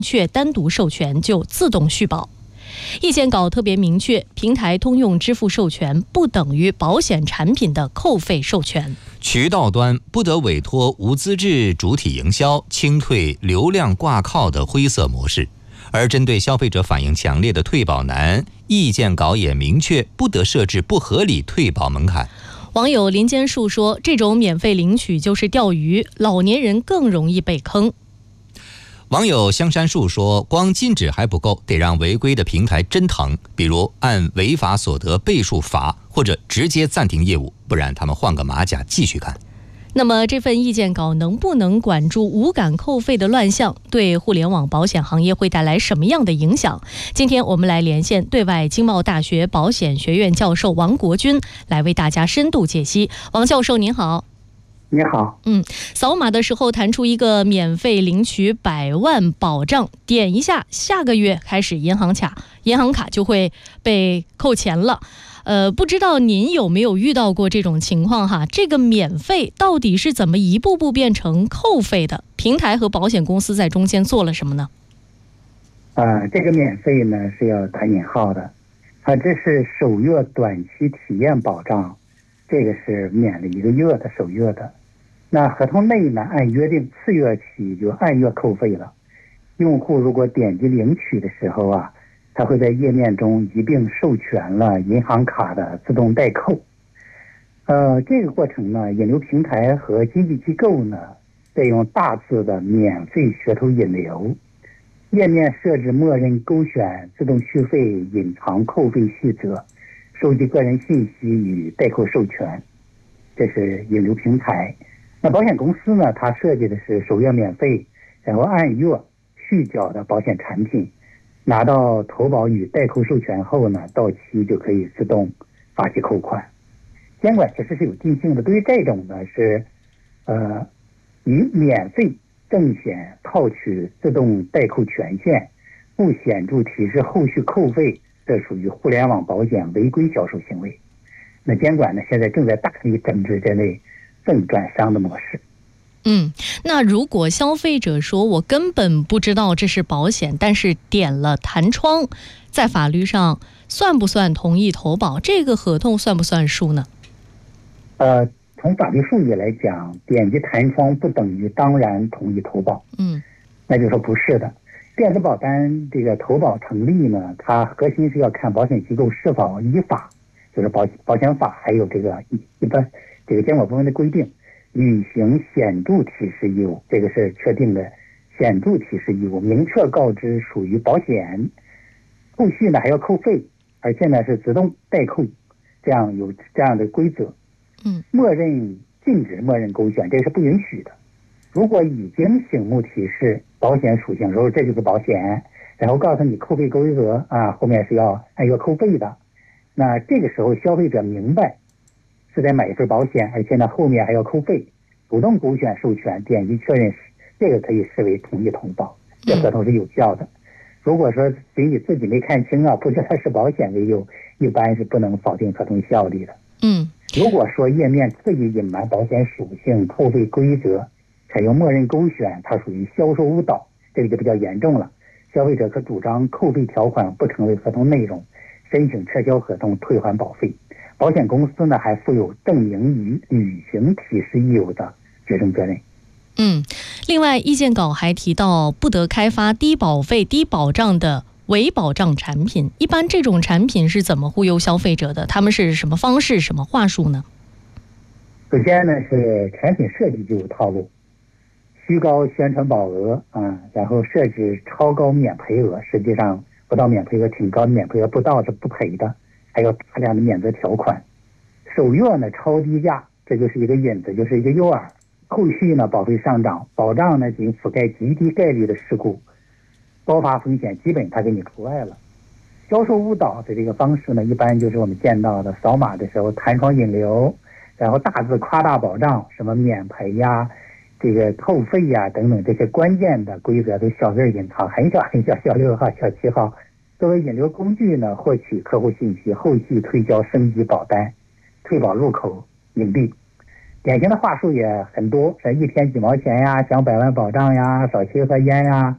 却单独授权就自动续保。意见稿特别明确，平台通用支付授权不等于保险产品的扣费授权。 渠道端不得委托无资质主体营销，清退流量挂靠的灰色模式。而针对消费者反应强烈的退保难，意见稿也明确不得设置不合理退保门槛。 网友林间树说，这种免费领取就是钓鱼，老年人更容易被坑。 网友香山树说，光禁止还不够，得让违规的平台真疼，比如按违法所得倍数罚，或者直接暂停业务，不然他们换个马甲继续干。 那么这份意见稿能不能管住无感扣费的乱象，对互联网保险行业会带来什么样的影响？今天我们来连线对外经贸大学保险学院教授王国军，来为大家深度解析。王教授您好。 你好。 扫码的时候弹出一个免费领取100万保障，点一下，下个月开始银行卡就会被扣钱了。不知道您有没有遇到过这种情况哈？这个免费到底是怎么一步步变成扣费的？平台和保险公司在中间做了什么呢？ 这个免费呢是要打引号的，这是首月短期体验保障，这个是免了1个月的首月的。那合同内呢，按约定次月起就按月扣费了。用户如果点击领取的时候它会在页面中一并授权了银行卡的自动代扣。这个过程呢，引流平台和经纪机构呢，再用大字的免费噱头引流，页面设置默认勾选自动续费、隐藏扣费细则、收集个人信息与代扣授权，这是引流平台。那保险公司呢，它设计的是首月免费，然后按月续缴的保险产品，拿到投保与代扣授权后呢，到期就可以自动发起扣款。监管其实是有定性的，对于这种呢是以免费证险套取自动代扣权限，不显著提示后续扣费，这属于互联网保险违规销售行为。那监管呢现在正在大力整治这类赠转商的模式。 那如果消费者说我根本不知道这是保险，但是点了弹窗，在法律上算不算同意投保？这个合同算不算数呢？ 从法律术语来讲，点击弹窗不等于当然同意投保。那就说不是的。电子保单这个投保成立呢，它核心是要看保险机构是否依法，就是保险法还有这个一般这个监管部门的规定，履行显著提示义务，这个是确定的显著提示义务，明确告知属于保险，后续呢还要扣费，而且呢是自动代扣，这样有这样的规则。禁止默认勾选，这是不允许的。如果已经醒目提示保险属性，说这就是保险，然后告诉你扣费规则后面是要按月扣费的，那这个时候消费者明白是在买一份保险，而且呢后面还要扣费，主动勾选授权，点击确认时，这个可以视为同意投保，这合同是有效的。如果说仅以自己没看清不知道是保险为由，一般是不能否定合同效力的。如果说页面刻意隐瞒保险属性、扣费规则，采用默认勾选，它属于销售误导，这个就比较严重了。消费者可主张扣费条款不成为合同内容，申请撤销合同、退还保费。保险公司呢还负有证明与履行提示义务的举证责任。 另外意见稿还提到，不得开发低保费、低保障的伪保障产品。一般这种产品是怎么忽悠消费者的？他们是什么方式、什么话术呢？ 首先呢是产品设计就有套路，虚高宣传保额然后设置超高免赔额，实际上不到免赔额，挺高的免赔额不到是不赔的，还有大量的免责条款。首月呢超低价，这就是一个引子，就是一个诱饵。后续呢保费上涨，保障呢仅覆盖极低概率的事故，高发风险基本它给你除外了。销售误导的这个方式呢，一般就是我们见到的扫码的时候弹窗引流，然后大字夸大保障，什么免赔这个扣费等等，这些关键的规则都小字隐藏，很小很小，小6号、小7号，作为引流工具呢，获取客户信息，后续推销升级保单，退保入口盈利。典型的话术也很多，一天几毛钱享100万保障扫7盒烟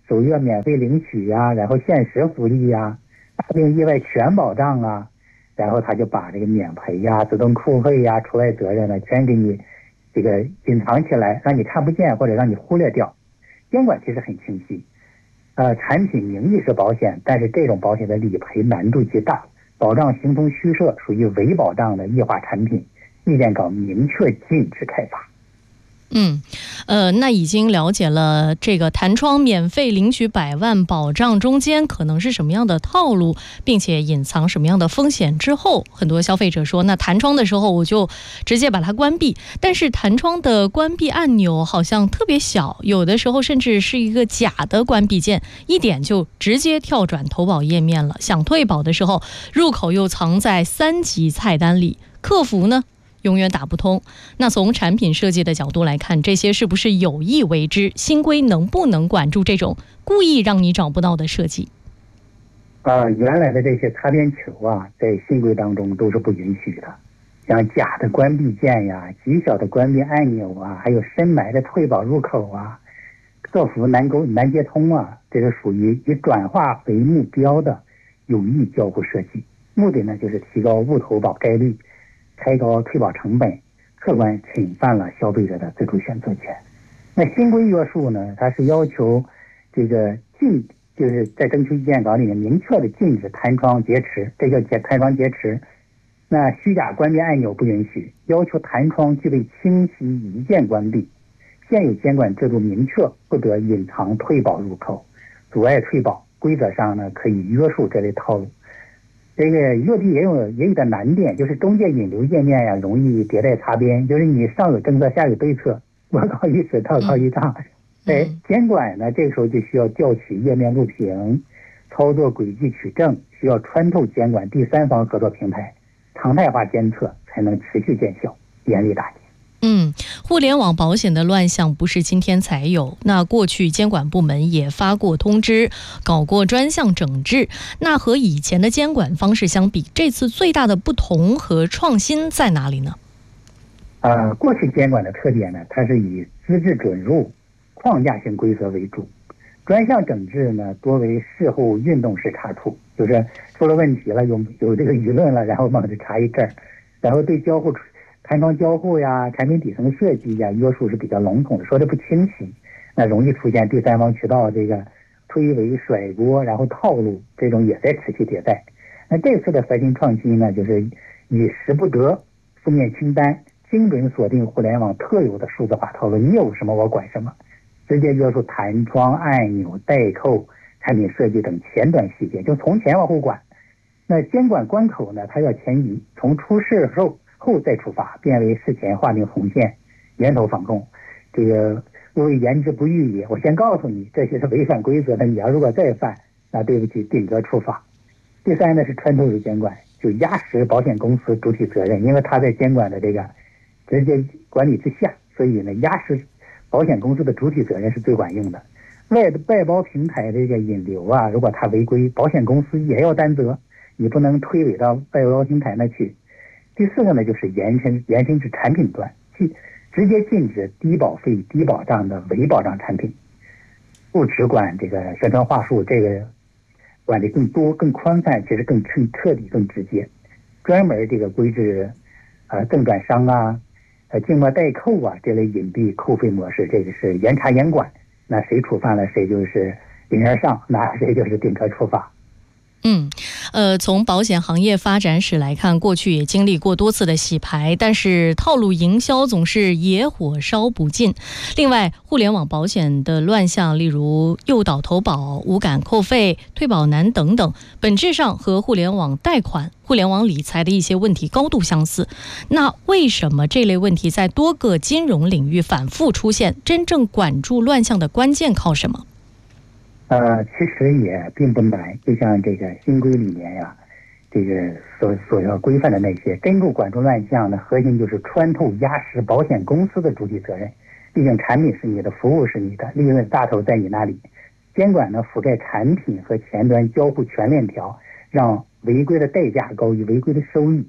首月免费领取呀，然后限时福利呀，大病意外全保障啊，然后他就把这个免赔呀、自动扣费呀、除外责任呢，全给你这个隐藏起来，让你看不见或者让你忽略掉。监管其实很清晰，产品名义是保险，但是这种保险的理赔难度极大，保障形同虚设，属于伪保障的异化产品，意见稿明确禁止开发。 那已经了解了这个弹窗免费领取100万保障中间可能是什么样的套路，并且隐藏什么样的风险之后，很多消费者说，那弹窗的时候我就直接把它关闭，但是弹窗的关闭按钮好像特别小，有的时候甚至是一个假的关闭键，一点就直接跳转投保页面了。想退保的时候，入口又藏在3级菜单里，客服呢永远打不通。那从产品设计的角度来看，这些是不是有意为之？新规能不能管住这种故意让你找不到的设计？ 原来的这些擦边球啊，在新规当中都是不允许的，像假的关闭键呀、极小的关闭按钮啊，还有深埋的退保入口啊、客服难接通啊，这是属于以转化为目标的有意交互设计。目的呢，就是提高误投保概率，开高退保成本，客观侵犯了消费者的自主选择权。那新规约束呢，它是要求这个就是在征求意见稿里面明确的禁止弹窗劫持，这叫弹窗劫持。那虚假关闭按钮不允许，要求弹窗具备清晰一键关闭。现有监管制度明确不得隐藏退保入口，阻碍退保。规则上呢，可以约束这类套路。这个落地也有一个难点，就是中介引流页面呀，容易迭代擦边，就是你上有政策，下有对策，我告一尺，道高一丈。监管呢，这个时候就需要调取页面录屏，操作轨迹取证，需要穿透监管第三方合作平台，常态化监测才能持续见效，严厉打击。 互联网保险的乱象不是今天才有，那过去监管部门也发过通知，搞过专项整治。那和以前的监管方式相比，这次最大的不同和创新在哪里呢？ 过去监管的特点呢，它是以资质准入、框架性规则为主，专项整治呢多为事后运动式查处，就是出了问题了，有这个舆论了，然后猛地查一阵，然后对弹窗交互呀、产品底层设计呀，约束是比较笼统的，说的不清晰，那容易出现第三方渠道这个推诿甩锅，然后套路，这种也在持续迭代。那这次的核心创新呢，就是以实不得负面清单，精准锁定互联网特有的数字化套路，你有什么我管什么，直接约束弹窗、按钮、代扣、产品设计等前端细节，就从前往后管。那监管关口呢，它要前移，从出事后再处罚，变为事前划定红线，源头防控。这个勿谓言之不预也，我先告诉你，这些是违反规则的，你要如果再犯，那对不起，顶格处罚。第三呢是穿透式监管，就压实保险公司主体责任，因为它在监管的这个直接管理之下，所以呢压实保险公司的主体责任是最管用的。外包平台这个引流啊，如果它违规，保险公司也要担责，你不能推诿到外包平台那去。第四个呢，就是延伸至产品端，直接禁止低保费、低保障的伪保障产品，不只管这个宣传话术，这个管的更多、更宽泛，其实更彻底、更直接。专门这个规制赠转商啊、静默代扣啊这类隐蔽扣费模式，这个是严查严管，那谁触犯了谁就是顶而上，那谁就是顶格处罚。 从保险行业发展史来看，过去也经历过多次的洗牌，但是套路营销总是野火烧不尽。另外，互联网保险的乱象，例如诱导投保、无感扣费、退保难等等，本质上和互联网贷款、互联网理财的一些问题高度相似。那为什么这类问题在多个金融领域反复出现？真正管住乱象的关键靠什么？ 其实也并不难，就像这个新规里面呀，这个所要规范的那些，真正管住乱象的核心就是穿透压实保险公司的主体责任。毕竟产品是你的，服务是你的，利润大头在你那里。监管呢覆盖产品和前端交互全链条，让违规的代价高于违规的收益。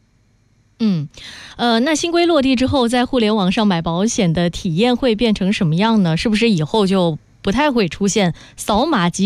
那新规落地之后，在互联网上买保险的体验会变成什么样呢？是不是以后就不太会出现扫码即